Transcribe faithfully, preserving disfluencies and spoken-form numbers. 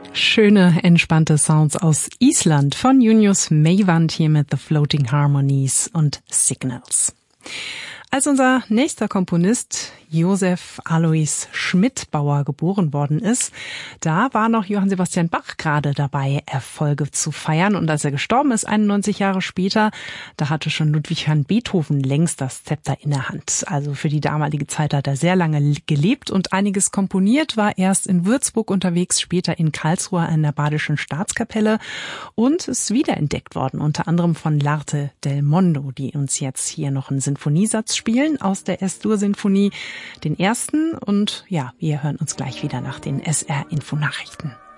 Schöne, entspannte Sounds aus Island von Junius Meyvant hier mit The Floating Harmonies und Signals. Als unser nächster Komponist Josef Alois Schmidbauer geboren worden ist, da war noch Johann Sebastian Bach gerade dabei, Erfolge zu feiern. Und als er gestorben ist, einundneunzig Jahre später, da hatte schon Ludwig van Beethoven längst das Zepter in der Hand. Also für die damalige Zeit hat er sehr lange gelebt und einiges komponiert, war erst in Würzburg unterwegs, später in Karlsruhe an der Badischen Staatskapelle und ist wiederentdeckt worden, unter anderem von L'Arte del Mondo, die uns jetzt hier noch einen Sinfoniesatz spielen aus der S-Dur-Sinfonie, den ersten. Und ja, wir hören uns gleich wieder nach den S R-Info-Nachrichten.